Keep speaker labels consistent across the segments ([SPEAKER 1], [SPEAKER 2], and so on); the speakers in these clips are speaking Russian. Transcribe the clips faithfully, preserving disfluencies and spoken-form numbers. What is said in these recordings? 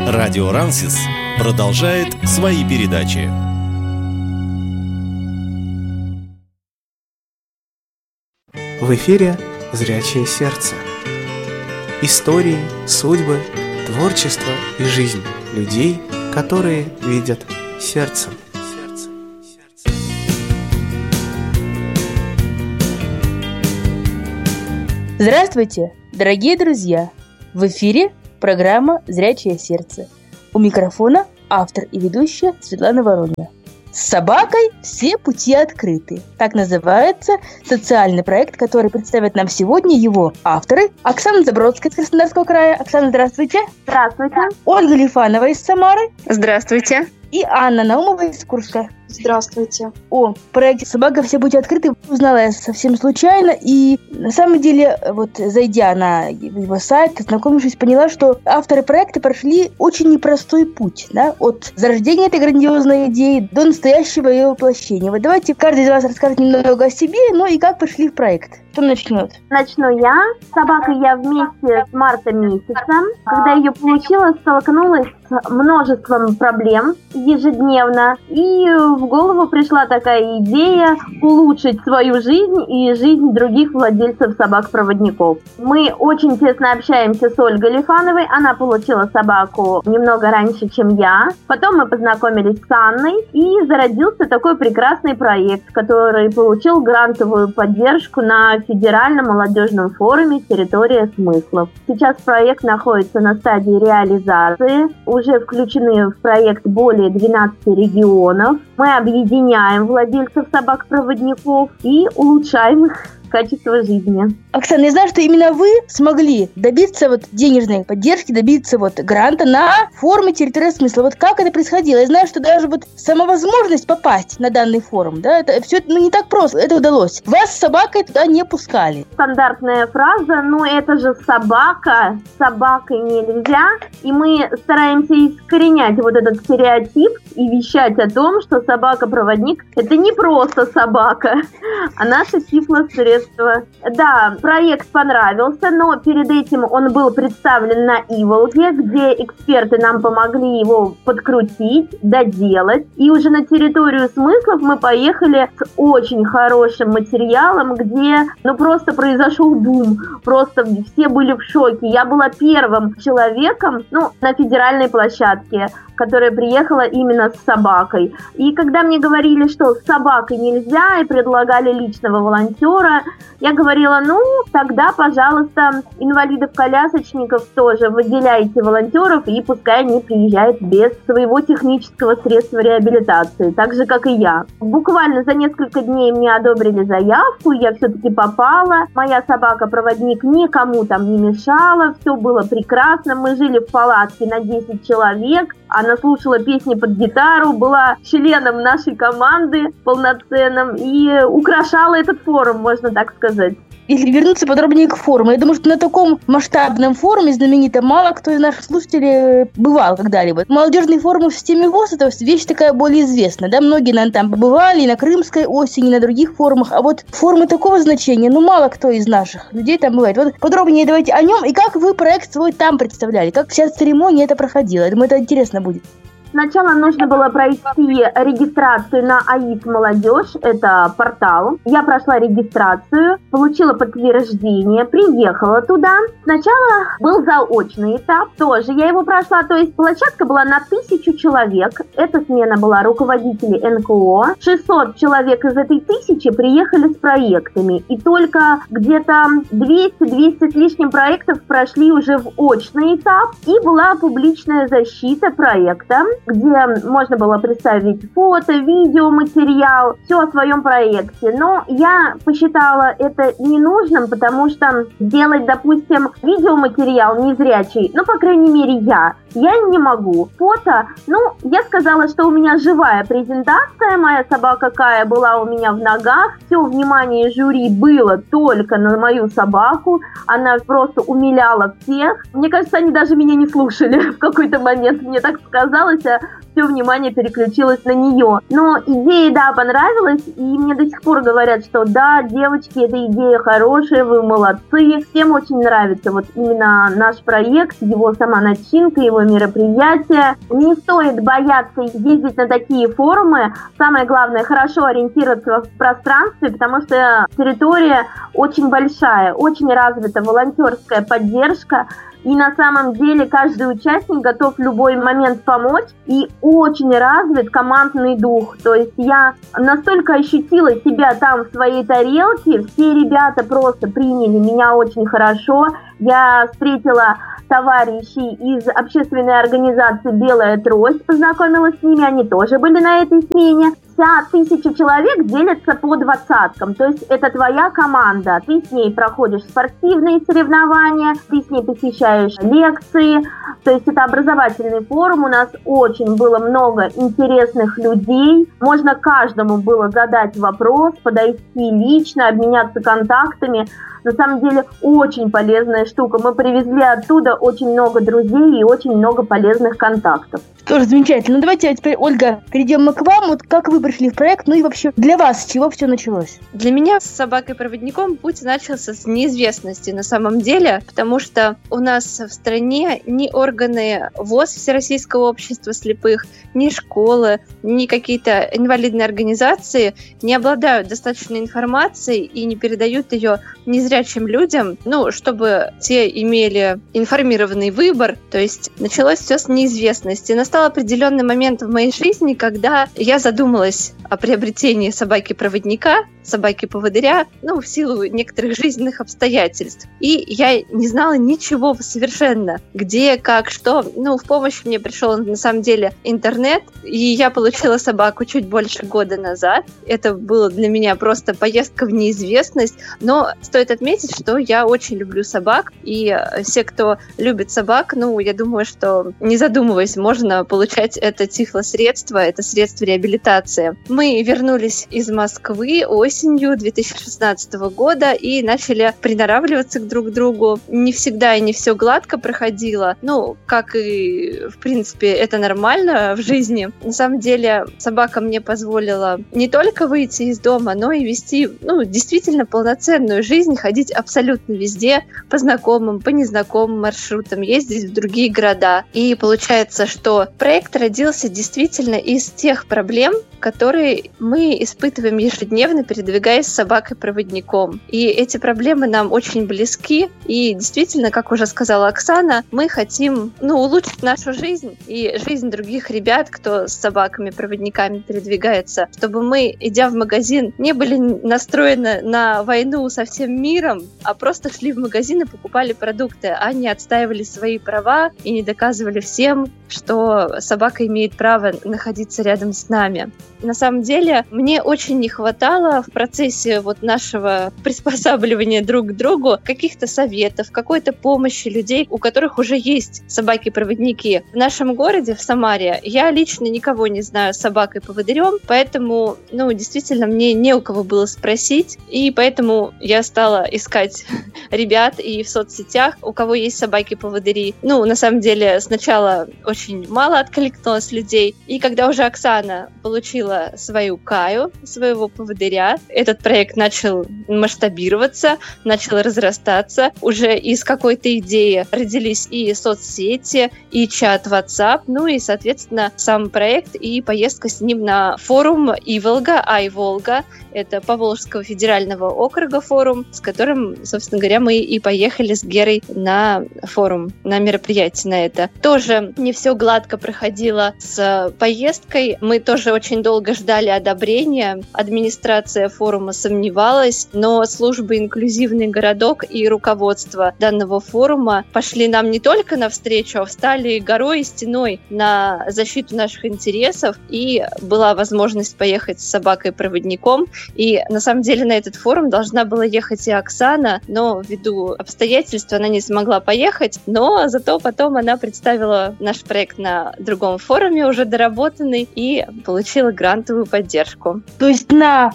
[SPEAKER 1] Радио Рансис продолжает свои передачи.
[SPEAKER 2] В эфире «Зрячее сердце». Истории, судьбы, творчество и жизнь людей, которые видят сердцем.
[SPEAKER 3] Здравствуйте, дорогие друзья! В эфире программа «Зрячее сердце». У микрофона автор и ведущая Светлана Воронина. С собакой все пути открыты. Так называется социальный проект, который представят нам сегодня его авторы. Оксана Забродская из Краснодарского края. Оксана, здравствуйте.
[SPEAKER 4] Здравствуйте.
[SPEAKER 3] Ольга Лифанова из Самары.
[SPEAKER 4] Здравствуйте.
[SPEAKER 3] И Анна Наумова из Курска.
[SPEAKER 4] Здравствуйте.
[SPEAKER 3] О проекте «Собака. Все пути открыты» узнала я совсем случайно. И на самом деле, вот зайдя на его сайт, ознакомившись, поняла, что авторы проекта прошли очень непростой путь, да, от зарождения этой грандиозной идеи до настоящего ее воплощения. Вот давайте каждый из вас расскажет немного о себе, ну и как пришли в проект. Кто начнет?
[SPEAKER 4] Начну я. С собакой я вместе с марта месяца. Когда ее получила, столкнулась с множеством проблем ежедневно. И в голову пришла такая идея улучшить свою жизнь и жизнь других владельцев собак-проводников. Мы очень тесно общаемся с Ольгой Лифановой. Она получила собаку немного раньше, чем я. Потом мы познакомились с Анной. И зародился такой прекрасный проект, который получил грантовую поддержку на Федеральном молодежном форуме «Территория смыслов». Сейчас проект находится на стадии реализации. Уже включены в проект более двенадцати регионов. Мы объединяем владельцев собак-проводников и улучшаем их качество жизни.
[SPEAKER 3] Оксана, я знаю, что именно вы смогли добиться вот денежной поддержки, добиться вот гранта на форуме «Территория смысла». Вот как это происходило? Я знаю, что даже вот сама возможность попасть на данный форум, да, это все ну, не так просто, это удалось. Вас с собакой туда не пускали.
[SPEAKER 4] Стандартная фраза, ну это же собака, с собакой нельзя. И мы стараемся искоренять вот этот стереотип и вещать о том, что собака-проводник – это не просто собака, а наше тифлосредство. Да, проект понравился, но перед этим он был представлен на Иволге, где эксперты нам помогли его подкрутить, доделать. И уже на территорию смыслов мы поехали с очень хорошим материалом, где ну просто произошел бум. Просто все были в шоке. Я была первым человеком ну, на федеральной площадке, которая приехала именно с собакой. И когда мне говорили, что с собакой нельзя, и предлагали личного волонтера, я говорила, ну, тогда, пожалуйста, инвалидов-колясочников тоже выделяйте волонтеров, и пускай они приезжают без своего технического средства реабилитации, так же, как и я. Буквально за несколько дней мне одобрили заявку, я все-таки попала. Моя собака-проводник никому там не мешала, все было прекрасно. Мы жили в палатке на десять человек, она слушала песни под гитару, была членом нашей команды полноценным и украшала этот форум, можно так сказать.
[SPEAKER 3] Если вернуться подробнее к форуму, я думаю, что на таком масштабном форуме знаменитом мало кто из наших слушателей бывал когда-либо. Молодежный форум в системе ВОС – это вещь такая более известная, да, многие, наверное, там побывали и на Крымской осени, и на других форумах, а вот форумы такого значения, ну, мало кто из наших людей там бывает. Вот подробнее давайте о нем и как вы проект свой там представляли, как вся церемония это проходила. Я думаю, это интересно будет.
[SPEAKER 4] Сначала нужно было пройти регистрацию на АИС «Молодежь», это портал. Я прошла регистрацию, получила подтверждение, приехала туда. Сначала был заочный этап, тоже я его прошла, то есть площадка была на тысячу человек. Эта смена была руководителей эн ка о. шестьсот человек из этой тысячи приехали с проектами, и только где-то двести-двести с лишним проектов прошли уже в очный этап, и была публичная защита проекта, где можно было представить фото, видео, материал, все о своем проекте. Но я посчитала это ненужным, потому что делать, допустим, видеоматериал незрячий, ну, по крайней мере, я, я не могу. Фото, ну, я сказала, что у меня живая презентация, моя собака Кая была у меня в ногах, все внимание жюри было только на мою собаку, она просто умиляла всех. Мне кажется, они даже меня не слушали в какой-то момент, мне так сказалось, это все внимание переключилось на нее. Но идея, да, понравилась, и мне до сих пор говорят, что да, девочки, эта идея хорошая, вы молодцы. Всем очень нравится вот именно наш проект, его сама начинка, его мероприятие. Не стоит бояться ездить на такие форумы. Самое главное, хорошо ориентироваться в пространстве, потому что территория очень большая, очень развита волонтерская поддержка. И на самом деле каждый участник готов в любой момент помочь, и очень развит командный дух. То есть я настолько ощутила себя там в своей тарелке, все ребята просто приняли меня очень хорошо. Я встретила товарищей из общественной организации «Белая трость», познакомилась с ними, они тоже были на этой смене. Вся тысяча человек делятся по двадцаткам, то есть это твоя команда. Ты с ней проходишь спортивные соревнования, ты с ней посещаешь лекции, то есть это образовательный форум. У нас очень было много интересных людей, можно каждому было задать вопрос, подойти лично, обменяться контактами. На самом деле очень полезная штука. Мы привезли оттуда очень много друзей и очень много полезных контактов.
[SPEAKER 3] Тоже замечательно. Ну, давайте теперь, Ольга, перейдем мы к вам. Вот как вы пришли в проект, ну и вообще для вас с чего все началось?
[SPEAKER 5] Для меня с собакой-проводником путь начался с неизвестности на самом деле, потому что у нас в стране ни органы ВОС, Всероссийского общества слепых, ни школы, ни какие-то инвалидные организации не обладают достаточной информацией и не передают ее незрячим людям, ну, чтобы те имели информированный выбор. То есть началось все с неизвестности. Настал определенный момент в моей жизни, когда я задумалась о приобретении собаки-проводника, собаки-поводыря, ну, в силу некоторых жизненных обстоятельств. И я не знала ничего совершенно, где, как, что. Ну, в помощь мне пришел, на самом деле, интернет, и я получила собаку чуть больше года назад. Это было для меня просто поездка в неизвестность, но стоит отметить, что я очень люблю собак, и все, кто любит собак, ну, я думаю, что, не задумываясь, можно получать это тифлосредство, это средство реабилитации. Мы вернулись из Москвы осенью две тысячи шестнадцатого года и начали приноравливаться друг к другу. Не всегда и не все гладко проходило, ну, как и, в принципе, это нормально в жизни. На самом деле, собака мне позволила не только выйти из дома, но и вести, ну, действительно полноценную жизнь, ходить абсолютно везде, по знакомым, по незнакомым маршрутам, ездить в другие города. И получается, что проект родился действительно из тех проблем, которые мы испытываем ежедневно, передвигаясь с собакой-проводником. И эти проблемы нам очень близки. И действительно, как уже сказала Оксана, мы хотим, ну, улучшить нашу жизнь и жизнь других ребят, кто с собаками-проводниками передвигается, чтобы мы, идя в магазин, не были настроены на войну со всем миром, а просто шли в магазин и покупали продукты, а не отстаивали свои права и не доказывали всем, что собака имеет право находиться рядом с нами. На самом деле, мне очень не хватало в процессе вот нашего приспосабливания друг к другу каких-то советов, какой-то помощи людей, у которых уже есть собаки-проводники. В нашем городе, в Самаре, я лично никого не знаю с собакой-поводырем, поэтому, ну, действительно, мне не у кого было спросить, и поэтому я стала искать ребят и в соцсетях, у кого есть собаки-поводыри. Ну, на самом деле, сначала очень мало откликнулось людей, и когда уже Оксана получила свою Каю, своего поводыря, этот проект начал масштабироваться, начал разрастаться. Уже из какой-то идеи родились и соцсети, и чат WhatsApp, ну и, соответственно, сам проект и поездка с ним на форум Иволга, Айволга. Это Поволжского федерального округа форум, с которым, собственно говоря, мы и поехали с Герой на форум, на мероприятие на это. Тоже не все гладко проходило с поездкой. Мы тоже очень долго ждали одобрения. Администрация форума сомневалась, но служба «Инклюзивный городок» и руководство данного форума пошли нам не только навстречу, а встали горой и стеной на защиту наших интересов, и была возможность поехать с собакой-проводником. И на самом деле на этот форум должна была ехать и Оксана, но ввиду обстоятельств она не смогла поехать, но зато потом она представила наш проект на другом форуме, уже доработанный, и получила грантовую поддержку.
[SPEAKER 3] То есть на форуме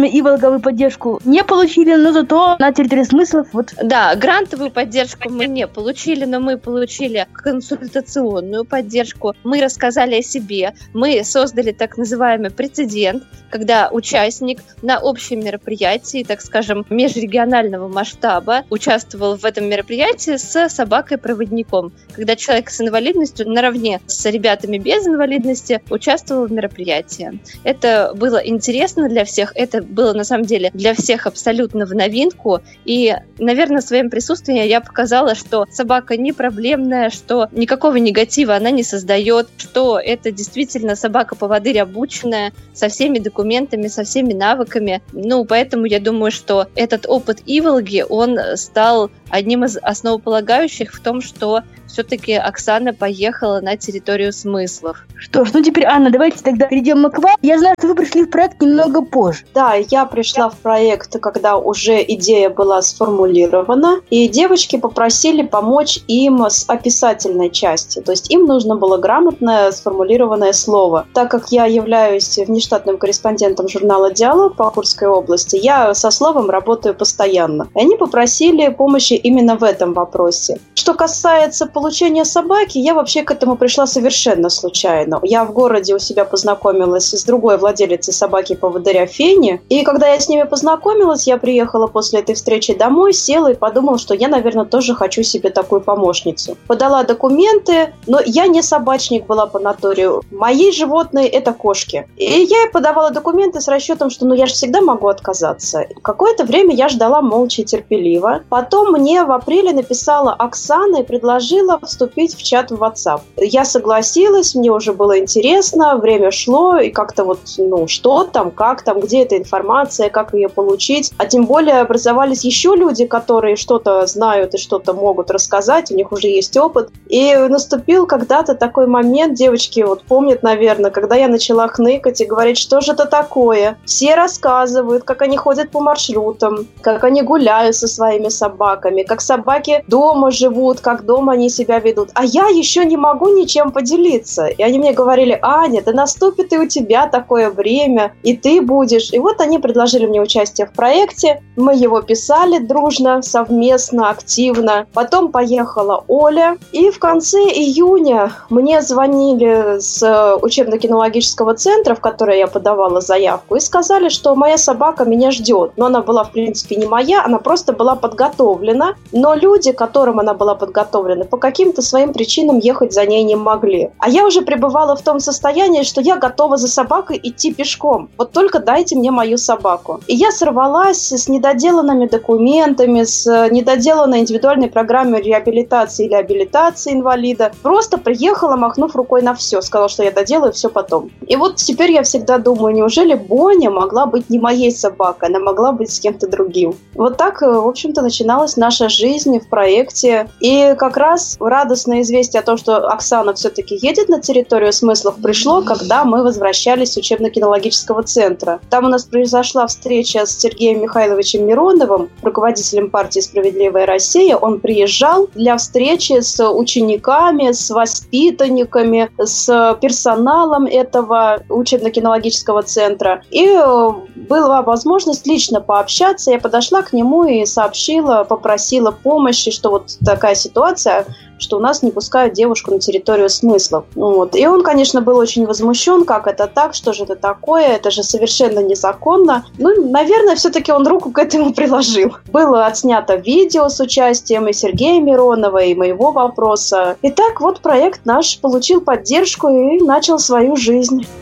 [SPEAKER 3] кроме Иволга, вы поддержку не получили, но зато на территории смыслов вот...
[SPEAKER 5] Да, грантовую поддержку мы не получили, но мы получили консультационную поддержку. Мы рассказали о себе, мы создали так называемый прецедент, когда участник на общем мероприятии, так скажем, межрегионального масштаба участвовал в этом мероприятии с собакой-проводником, когда человек с инвалидностью наравне с ребятами без инвалидности участвовал в мероприятии. Это было интересно для всех, это было на самом деле для всех абсолютно в новинку, и, наверное, своим присутствием я показала, что собака не проблемная, что никакого негатива она не создает, что это действительно собака-поводырь обученная, со всеми документами, со всеми навыками. Ну, поэтому я думаю, что этот опыт Иволги, он стал одним из основополагающих в том, что все-таки Оксана поехала на территорию смыслов.
[SPEAKER 3] Что ж, ну теперь, Анна, давайте тогда перейдем к вам. Я знаю, что вы пришли в проект немного позже.
[SPEAKER 6] Да, я пришла в проект, когда уже идея была сформулирована, и девочки попросили помочь им с описательной части. То есть им нужно было грамотное сформулированное слово. Так как я являюсь внештатным корреспондентом журнала «Диалог» по Курской области, я со словом работаю постоянно. И они попросили помощи именно в этом вопросе. Что касается получения собаки, я вообще к этому пришла совершенно случайно. Я в городе у себя познакомилась с другой владелицей собаки-поводыря Фени, и когда я с ними познакомилась, я приехала после этой встречи домой, села и подумала, что я, наверное, тоже хочу себе такую помощницу. Подала документы, но я не собачник была по натуре. Мои животные – это кошки. И я подавала документы с расчетом, что ну я же всегда могу отказаться. Какое-то время я ждала молча и терпеливо. Потом мне в апреле написала Оксана и предложила вступить в чат в WhatsApp. Я согласилась, мне уже было интересно, время шло, и как-то вот, ну, что там, как там, где эта информация, как ее получить. А тем более образовались еще люди, которые что-то знают и что-то могут рассказать, у них уже есть опыт. И наступил когда-то такой момент, девочки вот помнят, наверное, когда я начала хныкать и говорить, что же это такое. Все рассказывают, как они ходят по маршрутам, как они гуляют со своими собаками, как собаки дома живут, как дома они себя ведут. А я еще не могу ничем поделиться. И они мне говорили: Аня, да наступит и у тебя такое время, и ты будешь. И вот они предложили мне участие в проекте. Мы его писали дружно, совместно, активно. Потом поехала Оля. И в конце июня мне звонили с учебно-кинологического центра, в который я подавала заявку, и сказали, что моя собака меня ждет. Но она была, в принципе, не моя, она просто была подготовлена. Но люди, которым она была подготовлена, по каким-то своим причинам ехать за ней не могли. А я уже пребывала в том состоянии, что я готова за собакой идти пешком. Вот только дайте мне мою собаку. И я сорвалась с недоделанными документами, с недоделанной индивидуальной программой реабилитации или абилитации инвалида. Просто приехала, махнув рукой на все. Сказала, что я доделаю все потом. И вот теперь я всегда думаю, неужели Боня могла быть не моей собакой, она могла быть с кем-то другим. Вот так, в общем-то, начиналась наша жизнь в проекте. И как раз радостное известие о том, что Оксана все-таки едет на территорию смыслов, пришло, когда мы возвращались с учебно-кинологического центра. Там у нас произошла встреча с Сергеем Михайловичем Мироновым, руководителем партии «Справедливая Россия». Он приезжал для встречи с учениками, с воспитанниками, с персоналом этого учебно-кинологического центра. И была возможность лично пообщаться. Я подошла к нему и сообщила, попросила помощи, что вот такая ситуация, что у нас не пускают девушку на территорию смыслов. Вот. И он, конечно, был очень возмущен, как это так, что же это такое, это же совершенно незаконно. Ну, наверное, все-таки он руку к этому приложил. Было отснято видео с участием и Сергея Миронова, и моего вопроса. И так вот проект наш получил поддержку и начал свою жизнь.